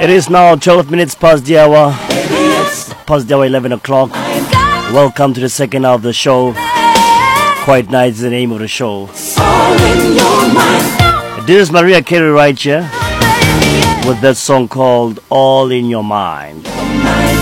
It is now 12 minutes past the hour. Past the hour 11 o'clock. Welcome to the second half of the show. Quite Nice is the name of the show. This is Maria Carey right here with that song called All in Your Mind.